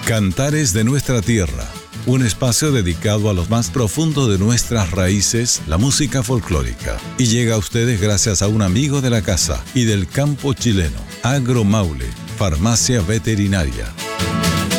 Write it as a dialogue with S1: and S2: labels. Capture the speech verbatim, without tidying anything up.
S1: Cantares de nuestra tierra, un espacio dedicado a los más profundos de nuestras raíces, la música folclórica. Y llega a ustedes gracias a un amigo de la casa y del campo chileno, Agromaule, farmacia veterinaria.